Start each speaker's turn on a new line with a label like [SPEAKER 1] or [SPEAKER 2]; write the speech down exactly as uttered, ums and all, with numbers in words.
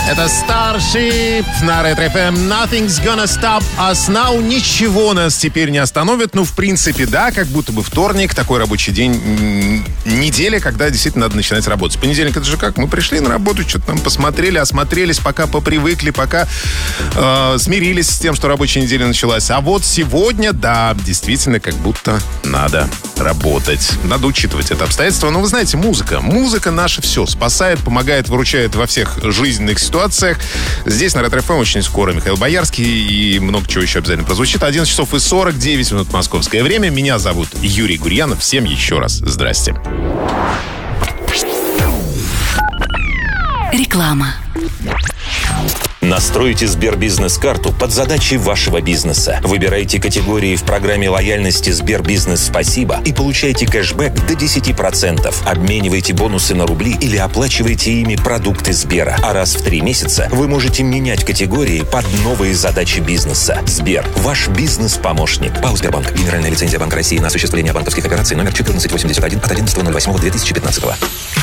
[SPEAKER 1] Это Starship на Ретро эф эм. Nothing's gonna stop us now. Ничего нас теперь не остановит. Ну, в принципе, да, как будто бы вторник, такой рабочий день, неделя, когда действительно надо начинать работать. С понедельника это же как? Мы пришли на работу, что-то там посмотрели, осмотрелись, пока попривыкли, пока э, смирились с тем, что рабочая неделя началась. А вот сегодня, да, действительно, как будто надо работать. Надо учитывать это обстоятельство. Но вы знаете, музыка. Музыка наше все. Спасает, помогает, выручает во всех жизненных ситуациях. Здесь на Ретро эф эм очень скоро Михаил Боярский и много чего еще обязательно прозвучит. одиннадцать часов и сорок девять минут московское время. Меня зовут Юрий Гурьянов. Всем еще раз здрасте.
[SPEAKER 2] Реклама.
[SPEAKER 3] Настройте Сбербизнес-карту под задачи вашего бизнеса. Выбирайте категории в программе лояльности Сбербизнес Спасибо и получайте кэшбэк до десять процентов. Обменивайте бонусы на рубли или оплачивайте ими продукты Сбера. А раз в три месяца вы можете менять категории под новые задачи бизнеса. Сбер – ваш бизнес-помощник. ПАО «Сбербанк». Генеральная лицензия Банка России на осуществление банковских операций номер четырнадцать восемьдесят один от одиннадцатого ноль восьмого две тысячи пятнадцатого.